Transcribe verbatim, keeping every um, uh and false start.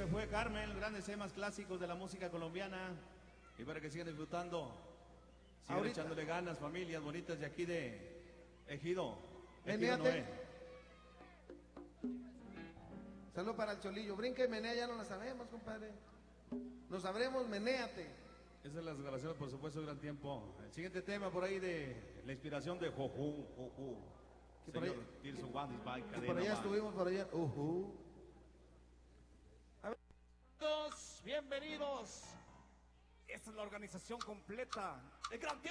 que fue Carmen, grandes temas clásicos de la música colombiana. Y para que sigan disfrutando, sigan Ahorita. echándole ganas, familias bonitas de aquí de Ejido. Ejido Menéate. Noé. Saludos para el Cholillo. Brinca y menea, ya no la sabemos, compadre. Lo sabremos, menéate. Esas son las grabaciones, por supuesto, de gran tiempo. El siguiente tema por ahí de la inspiración de Jojú, Jojú. Que por Señor ahí- Tirso Guadis, Bay, Que Cadena, por allá Bay. estuvimos, por allá. Ujú. Bienvenidos, bienvenidos. Esta es la organización completa de Gran Tiempo.